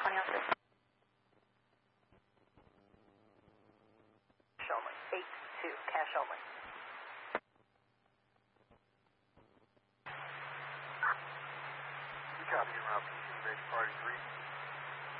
2003. Cash only. 8-2, cash only. You copy en route, ready party 3.